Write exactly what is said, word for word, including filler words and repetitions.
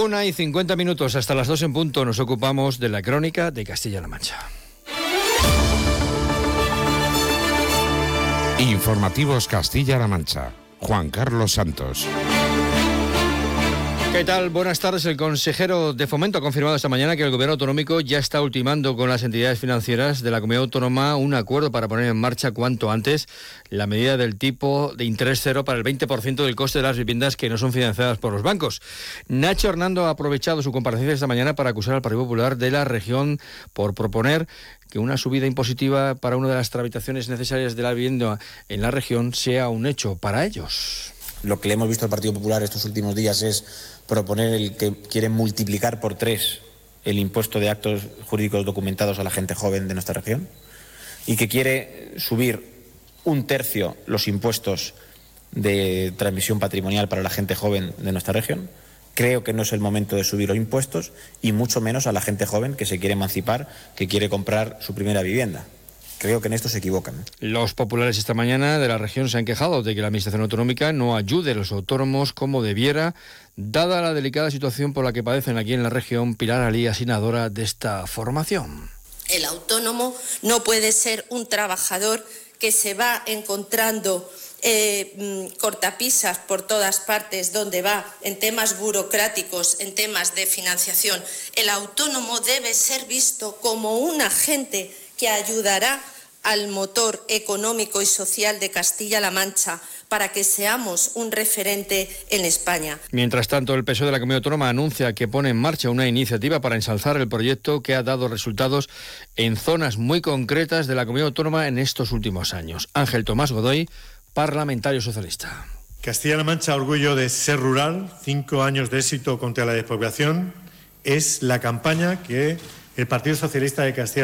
Una y cincuenta minutos, hasta las dos en punto, nos ocupamos de la crónica de Castilla-La Mancha. Informativos Castilla-La Mancha. Juan Carlos Santos. ¿Qué tal? Buenas tardes. El consejero de Fomento ha confirmado esta mañana que el Gobierno autonómico ya está ultimando con las entidades financieras de la comunidad autónoma un acuerdo para poner en marcha cuanto antes la medida del tipo de interés cero para el veinte por ciento del coste de las viviendas que no son financiadas por los bancos. Nacho Hernando ha aprovechado su comparecencia esta mañana para acusar al Partido Popular de la región por proponer que una subida impositiva para una de las tramitaciones necesarias de la vivienda en la región sea un hecho para ellos. Lo que le hemos visto al Partido Popular estos últimos días es proponer el que quieren multiplicar por tres el impuesto de actos jurídicos documentados a la gente joven de nuestra región y que quiere subir un tercio los impuestos de transmisión patrimonial para la gente joven de nuestra región. Creo que no es el momento de subir los impuestos y mucho menos a la gente joven que se quiere emancipar, que quiere comprar su primera vivienda. Creo que en esto se equivocan. Los populares esta mañana de la región se han quejado de que la Administración autonómica no ayude a los autónomos como debiera, dada la delicada situación por la que padecen aquí en la región. Pilar Alí, asignadora de esta formación. El autónomo no puede ser un trabajador que se va encontrando eh, cortapisas por todas partes donde va, en temas burocráticos, en temas de financiación. El autónomo debe ser visto como un agente que ayudará al motor económico y social de Castilla-La Mancha para que seamos un referente en España. Mientras tanto, el P S O E de la Comunidad Autónoma anuncia que pone en marcha una iniciativa para ensalzar el proyecto que ha dado resultados en zonas muy concretas de la Comunidad Autónoma en estos últimos años. Ángel Tomás Godoy, parlamentario socialista. Castilla-La Mancha, orgullo de ser rural, cinco años de éxito contra la despoblación, es la campaña que el Partido Socialista de Castilla